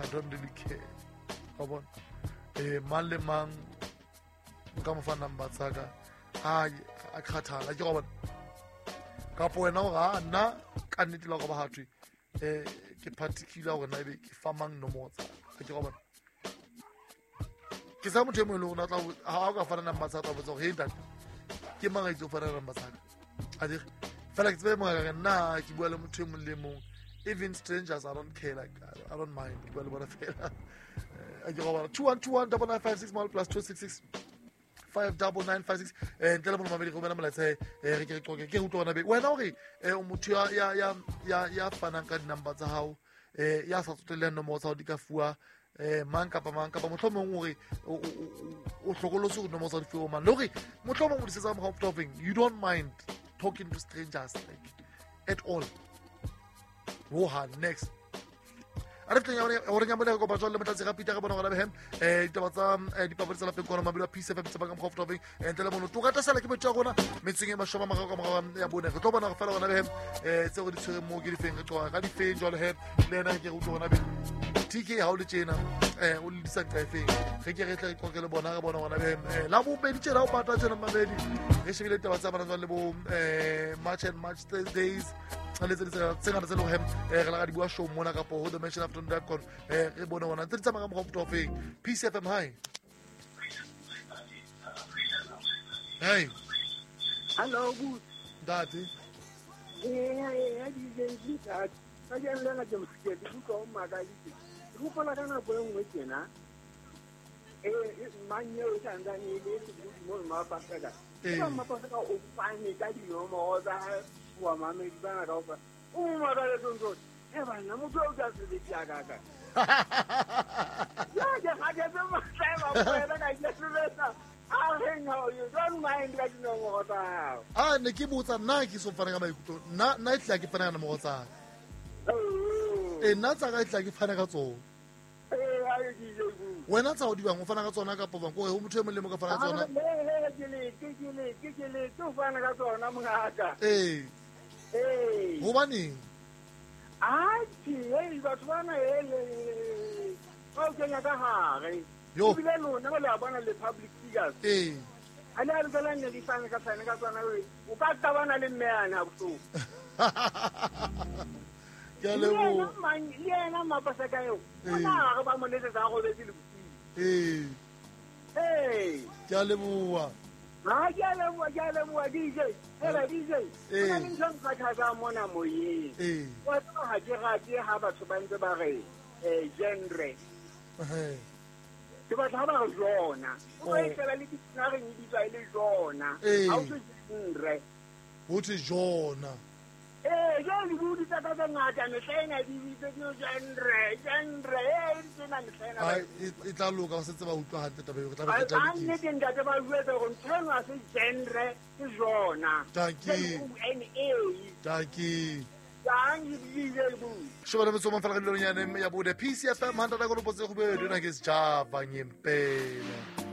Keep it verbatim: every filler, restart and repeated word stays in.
I don't really care. Come on. Eh, man le mang, nka mo fa number tsa ka. Ha a khathala ke go bona. Ka po wena o ga nna ka nnete la go ba hatwe. Eh ke particular go na be ke fa mang nomoro tsa ka ke go bona. Ke sa motho mo le rona tla ha o ka fana number tsa tsa botsa go he ntate. Ke mang a itse go fana number tsa ka. A dire fela ke tsebe mo ga nna ke bua le motho mo le mong. Even strangers, I don't care. Like I don't mind. Ke bua le bona fela. I go over two one two one double nine five six mal plus two six six five double nine five six. And tell them mabedi go bana mala tse eh re ke ke ke utwana be wena o re eh o motho ya ya ya ya ya fanang ka number tsa hao eh ya sa tsoteleng nomoro tsa di ka fuwa eh mang kapa mang kapa mohlomong o re o hlokolose go nomoro tsa di fuwa man lo re mohlomong o di setsa mo hop topping you don't mind talking to strangers like at all. Woha next. Are teng ya gore nyamole go ba tswalla motlatsi ga Peter ga bona gore be hem eh ditaba tsa dipapadi tsa lapeng kona mabelo P C F tsa baka mo Gauteng eh ntele mono to gata sala ke betwa gona metseng e mashoma maga ka maga ya bone re tlo bona go fela gona be hem eh tse go di tshwere mo ke di feng re tloga ga di feng jwale hem le ena ke go tlo gona be T K ha o le tsena eh o le disa ka feng ge ke re tle go ke le bona ga bona gona be hem eh la bo pedi tsena o pata tsena mabedi re shebile taba tsa bana le bo eh March and March Thursdays let's say tsenga tse lo hem eh re la ga di bua show mona ka po ho the mention after that con eh re bona bona tse tsama ka mo go fe P C F M hi. Hey. Hello good. Dati. Eh eh di di ta. Ka je le na je mo ke di ko ma ga di. Ru ko la kana bo ngwe tsena. Eh manyo tsa ndani le mo ma pa ka ga. Ka ma pa ka o pa ni ka di no mo za wa mama di bana ka opa o ma ga le tonto e ba na mo go ga se di ya ga ga ya ja ga ja ma sai ma po ena ga ja se beta a re no you don't mind ga di no mo ta Ah ne ke botsa nna ke so fana ka maikuto na na itla ke fana ka mo tsa e nna tsa ga itla ke fana ka tsona eh ai di je bu wena tsa o di bang o fana ka tsona ka popang ko ho motho e mo le mo ka fana ka tsona eh ke le ke le ke le to fana ka tsona mo ga ga eh eh go baneng Achi, hey, but one eh o ke nya ka hare. Yo. Bile lona ba la bona le public figures. eh Ale a re tsela ne di fana ka tsana ka tsana we. O ka tabana le meana botho. ke le bo Yena man, yena mapasa ka yo. Ona ga ba mo le tsa go be di le botsi. eh Hey. ke le bo Ha ya le mo ya le mo D J. Ela D J. Eh. Ka ntse ka ka ga mona moyeng. eh Wa tlo ha ke ga ke ha batho ba ntse ba re eh genre. eh Ke ba tla ba jona. O ba itela le ditsinare ni di tswa ile jona. Eh. Ha o se genre. ho tse jona Eh, ya di budi tsa ka tsa ngata ne tsena di di tse genre, genre eh di tsena ne tsena. ai e tla loka o setse ba utlwa hantle taba e re tla Ai ba tla a nne ke ntate ba bua tsa go ntshwana se genre ke jona. Tanki. N A. taki Tangi di di bu. shobana me tsoma fela ka dilonyane ya bode P C F M one hundred ka lo botse go be dona ke se java nyempela